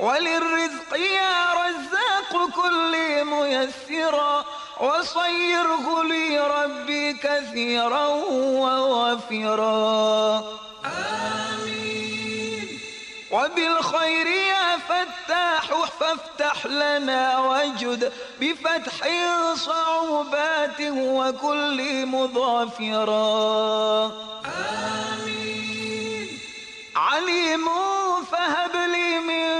وللرزق يا رزاق كل ميسرا وصيره لي ربي كثيرا ووافرا آمين. وبالخير يا فتاح فافتح لنا وجد بفتح صعوبات وكل مظافرا آمين. عليم